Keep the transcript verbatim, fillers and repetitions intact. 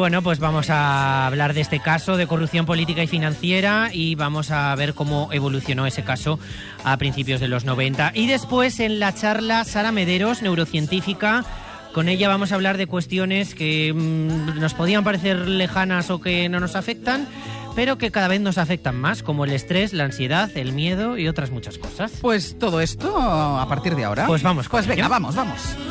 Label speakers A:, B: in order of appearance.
A: bueno, pues vamos a hablar de este caso de corrupción política y financiera y vamos a ver cómo evolucionó ese caso a principios de los noventa. Y después en la charla Sara Mederos, neurocientífica. Con ella vamos a hablar de cuestiones que mmm, nos podían parecer lejanas o que no nos afectan, pero que cada vez nos afectan más, como el estrés, la ansiedad, el miedo y otras muchas cosas.
B: Pues todo esto a partir de ahora.
A: Pues vamos con
B: Pues venga,
A: ello.
B: vamos, vamos.